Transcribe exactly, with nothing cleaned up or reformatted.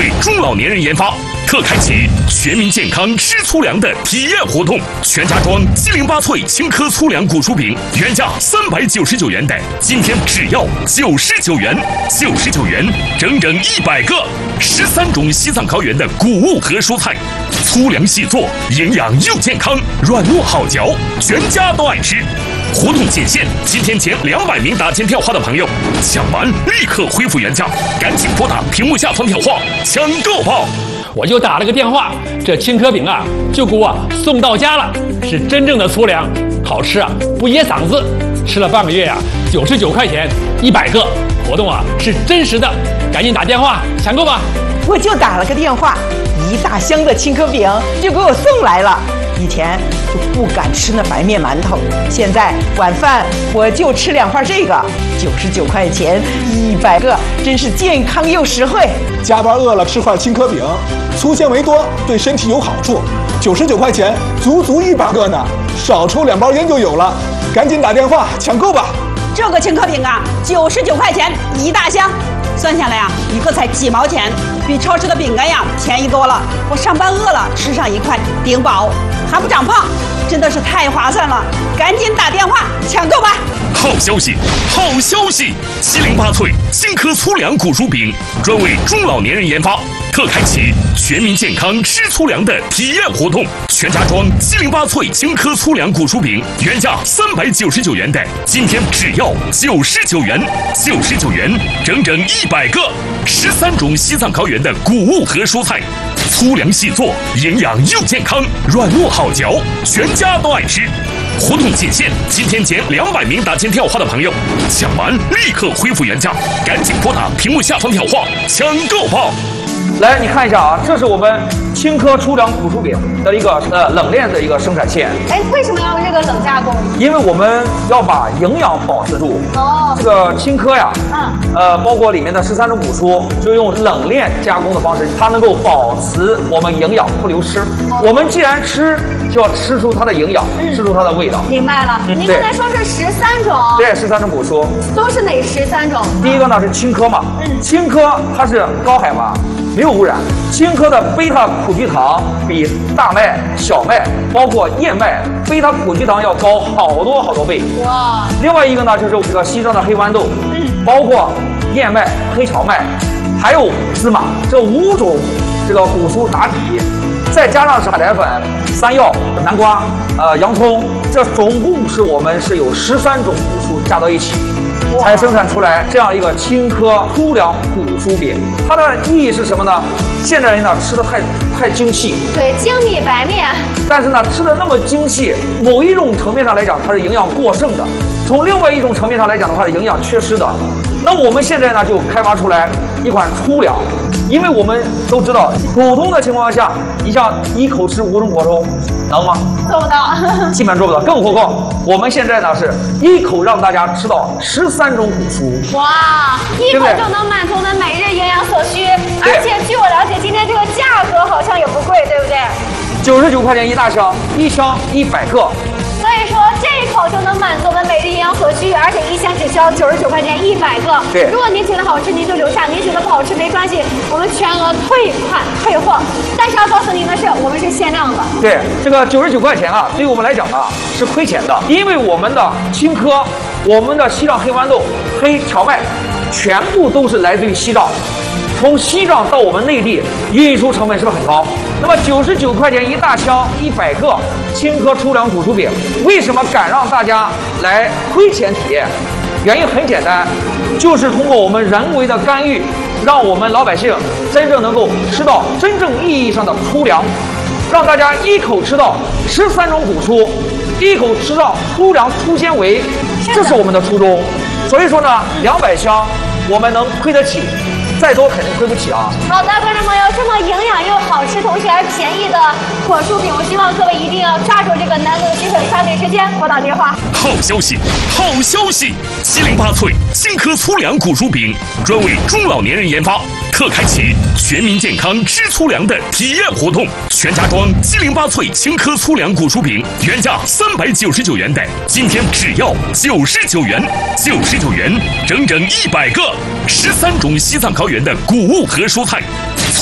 为中老年人研发，特开启全民健康吃粗粮的体验活动。全家装鸡零八脆青稞粗粮谷薯饼，原价三百九十九元的，今天只要九十九元，九十九元整整一百个，十三种西藏高原的谷物和蔬菜，粗粮细做，营养又健康，软糯好嚼，全家都爱吃。活动仅限今天前两百名打进电话的朋友，抢完立刻恢复原价，赶紧拨打屏幕下方电话抢购吧！ 我就打了个电话，这青稞饼啊就给我送到家了，是真正的粗粮，好吃啊，不噎嗓子。吃了半个月呀、啊，九十九块钱一百个，活动啊是真实的，赶紧打电话抢购吧！ 我就打了个电话，一大箱的青稞饼就给我送来了。以前就不敢吃那白面馒头，现在晚饭我就吃两块这个，九十九块钱一百个，真是健康又实惠。 加班饿了吃块青稞饼，粗纤维多，对身体有好处。九十九块钱，足足一百个呢，少抽两包烟就有了。赶紧打电话抢购吧！ 这个青稞饼啊，九十九块钱一大箱，算下来啊，一个才几毛钱，比超市的饼干呀便宜多了。我上班饿了，吃上一块顶饱，还不长胖，真的是太划算了！赶紧打电话抢购吧！ 好消息，好消息！鸡零八脆青稞粗粮谷薯饼专为中老年人研发，特开启全民健康吃粗粮的体验活动。全家装鸡零八脆青稞粗粮谷薯饼，原价三百九十九元的，今天只要九十九元，九十九元整整一百个，十三种西藏高原的谷物和蔬菜，粗粮细做，营养又健康，软糯好嚼，全家都爱吃。活动仅限今天前两百名打进电话的朋友，抢完立刻恢复原价，赶紧拨打屏幕下方电话抢购吧！ 来，你看一下啊，这是我们青稞粗粮谷薯饼的一个呃冷链的一个生产线。 哎，为什么要用这个冷加工？ 因为我们要把营养保持住。哦。这个青稞呀，嗯，呃，包括里面的十三种谷蔬，就用冷链加工的方式，它能够保持我们营养不流失。哦、我们既然吃，就要吃出它的营养，嗯、吃出它的味道。 明白了。嗯、您刚才说是十三种。 对，十三种谷蔬。 都是哪十三种？ 第一个呢是青稞嘛，嗯，青稞它是高海拔。没有污染，青稞的贝塔苦聚糖比大麦、小麦，包括燕麦，贝塔苦聚糖要高好多好多倍。哇！另外一个呢，就是这个西藏的黑豌豆，嗯，包括燕麦、黑荞麦，还有芝麻，这五种这个谷蔬打底，再加上是海苔粉、山药、南瓜、呃洋葱，这总共是我们是有十三种谷蔬加到一起。才生产出来这样一个青稞粗粮谷薯饼，它的意义是什么呢？现代人呢吃的太太精细， 对，精米白面， 但是呢吃的那么精细，某一种层面上来讲它是营养过剩的，从另外一种层面上来讲的话是营养缺失的。那我们现在呢就开发出来一款粗粮，因为我们都知道普通的情况下，你像一口吃五种果蔬，能吗？ 做不到， 基本做不到，更何况我们现在呢是一口让大家吃到十三种谷蔬， 哇，一口就能满足我们每日营养所需，而且据我了解，今天这个价格好像也不贵，对不对？ 九十九块钱一大箱，一箱一百个。 所以说这一口就能满足我们每日营养所需，而且一箱只需要九十九块钱一百个。 对， 如果您觉得好吃，您就留下；您觉得不好吃没关系，我们全额退款退货。但是要告诉您的是，我们是限量的。 对，这个九十九块钱啊，对于我们来讲呢是亏钱的，因为我们的青稞、我们的西藏黑豌豆、黑荞麦，全部都是来自于西藏。从西藏到我们内地运输成本是不是很高？那么九十九块钱一大箱一百个青稞粗粮谷薯饼，为什么敢让大家来亏钱体验？原因很简单，就是通过我们人为的干预，让我们老百姓真正能够吃到真正意义上的粗粮，让大家一口吃到十三种谷蔬，一口吃到粗粮粗纤维，这是我们的初衷。所以说呢，两百箱我们能亏得起。再多肯定亏不起啊！ 好的，观众朋友，这么营养又好吃，同时还便宜的果蔬饼，我希望各位一定要抓住这个难得的机会，抓紧时间拨打电话。 好消息，好消息！鸡零八脆青稞粗粮谷薯饼专为中老年人研发，特开启全民健康吃粗粮的体验活动。全家装鸡零八脆青稞粗粮谷薯饼，原价三百九十九元的，今天只要九十九元，九十九元整整一百个，十三种西藏高原的谷物和蔬菜。